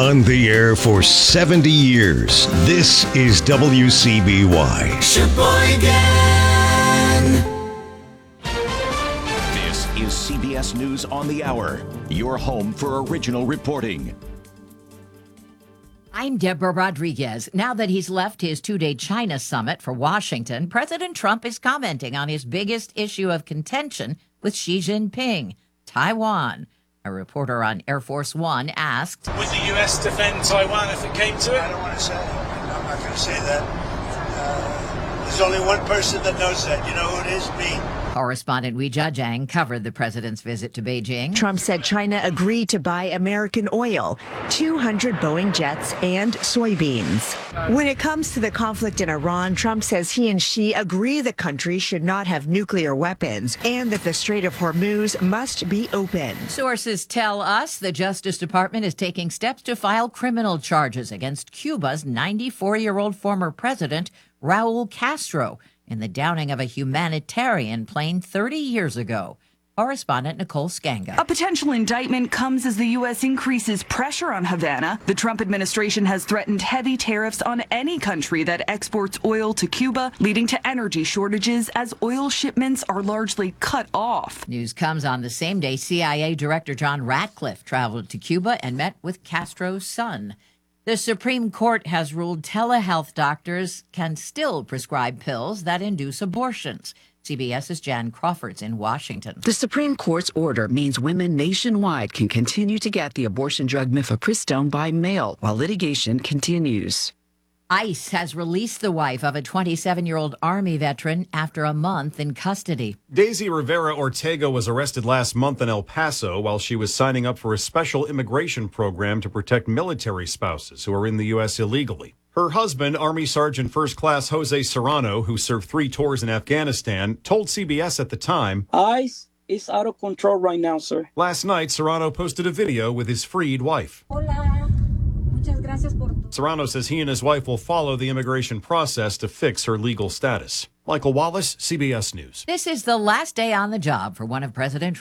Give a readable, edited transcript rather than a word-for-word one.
On the air for 70 years, this is WCBY. Sheboygan. This is CBS News on the Hour, your home for original reporting. I'm Deborah Rodriguez. Now that he's left his two-day China summit for Washington, President Trump is commenting on his biggest issue of contention with Xi Jinping, Taiwan. A reporter on Air Force One asked, would the U.S. defend Taiwan if it came to it? I don't want to say. I'm not going to say that. There's only one person that knows that. You know who it is? Me. Correspondent Wei Jiajang covered the president's visit to Beijing. Trump said China agreed to buy American oil, 200 Boeing jets, and soybeans. When it comes to the conflict in Iran, Trump says he and Xi agree the country should not have nuclear weapons and that the Strait of Hormuz must be open. Sources tell us the Justice Department is taking steps to file criminal charges against Cuba's 94-year-old former president, Raul Castro, in the downing of a humanitarian plane 30 years ago. Correspondent Nicole Skanga. A potential indictment comes as the U.S. increases pressure on Havana. The Trump administration has threatened heavy tariffs on any country that exports oil to Cuba, leading to energy shortages as oil shipments are largely cut off. News comes on the same day CIA Director John Ratcliffe traveled to Cuba and met with Castro's son. The Supreme Court has ruled telehealth doctors can still prescribe pills that induce abortions. CBS's Jan Crawford's in Washington. The Supreme Court's order means women nationwide can continue to get the abortion drug mifepristone by mail while litigation continues. ICE has released the wife of a 27-year-old Army veteran after a month in custody. Daisy Rivera Ortega was arrested last month in El Paso while she was signing up for a special immigration program to protect military spouses who are in the U.S. illegally. Her husband, Army Sergeant First Class Jose Serrano, who served 3 tours in Afghanistan, told CBS at the time, ICE is out of control right now, sir. Last night, Serrano posted a video with his freed wife. Hola. Serrano says he and his wife will follow the immigration process to fix her legal status. Michael Wallace, CBS News. This is the last day on the job for one of President